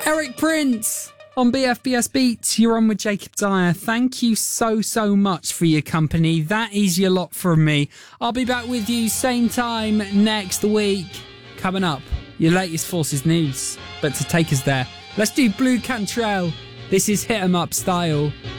Eric Prince on BFBS Beats. You're on with Jacob Dyer. Thank you so much for your company. That is your lot from me. I'll be back with you same time next week. Coming up, your latest Forces news. But to take us there, let's do Blue Cantrell. This is Hit 'em Up Style.